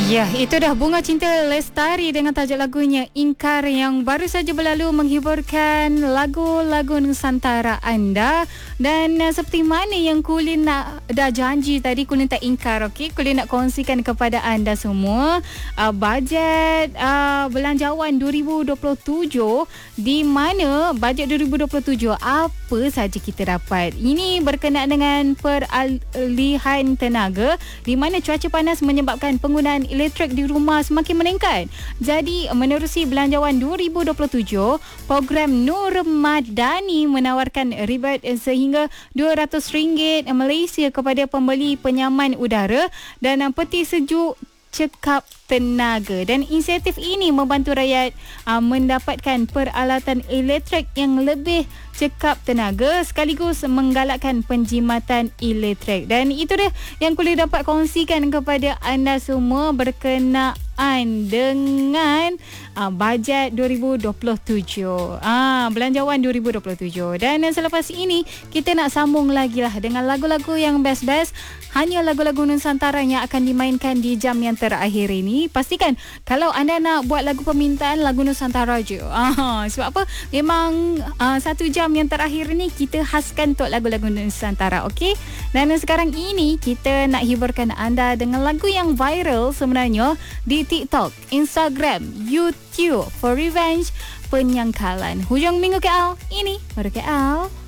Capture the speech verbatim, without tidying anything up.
Ya, itu dah Bunga Cinta Lestari dengan tajuk lagunya Ingkar yang baru saja berlalu menghiburkan lagu-lagu Nusantara anda. Dan uh, seperti mana yang Kulin nak dah janji tadi, Kulin tak ingkar, okey? Kulin nak kongsikan kepada anda semua uh, bajet uh, belanjawan dua ribu dua puluh tujuh, di mana bajet dua ribu dua puluh tujuh apa saja kita dapat. Ini berkenaan dengan peralihan tenaga, di mana cuaca panas menyebabkan penggunaan elektrik di rumah semakin meningkat. Jadi menerusi belanjawan dua ribu dua puluh tujuh, program Nur Madani menawarkan rebate sehingga dua ratus ringgit Malaysia kepada pembeli penyaman udara dan peti sejuk cekap tenaga. Dan insentif ini membantu rakyat uh, mendapatkan peralatan elektrik yang lebih cekap tenaga sekaligus menggalakkan penjimatan elektrik. Dan itu dah yang boleh dapat kongsikan kepada anda semua berkenaan dengan uh, bajet dua ribu dua puluh tujuh. Ah, belanjawan dua ribu dua puluh tujuh. Dan selepas ini kita nak sambung lagi lah dengan lagu-lagu yang best-best. Hanya lagu-lagu Nusantara yang akan dimainkan di jam yang terakhir ini. Pastikan kalau anda nak buat lagu permintaan, lagu Nusantara je. Ah, sebab apa? Memang uh, satu jam yang terakhir ini kita khaskan untuk lagu-lagu Nusantara, okey? Dan sekarang ini kita nak hiburkan anda dengan lagu yang viral sebenarnya di TikTok, Instagram, YouTube, For Revenge, Penyangkalan. Hujung minggu K L, ini baru K L.